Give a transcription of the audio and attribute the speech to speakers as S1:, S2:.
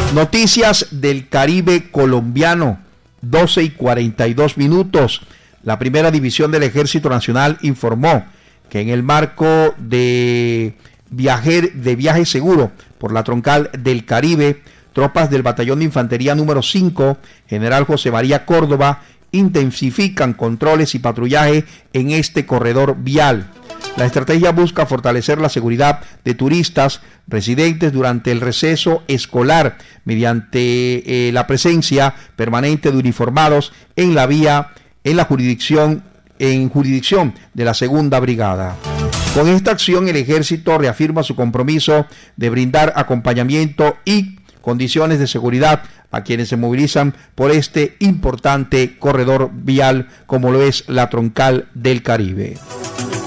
S1: Noticias del Caribe colombiano, 12:42. La primera división del Ejército Nacional informó que en el marco de viaje seguro por la troncal del Caribe, tropas del Batallón de Infantería número 5, General José María Córdoba, intensifican controles y patrullaje en este corredor vial. La estrategia busca fortalecer la seguridad de turistas residentes durante el receso escolar mediante la presencia permanente de uniformados en la vía, en jurisdicción de la Segunda Brigada. Con esta acción, el Ejército reafirma su compromiso de brindar acompañamiento y condiciones de seguridad a quienes se movilizan por este importante corredor vial como lo es la troncal del Caribe.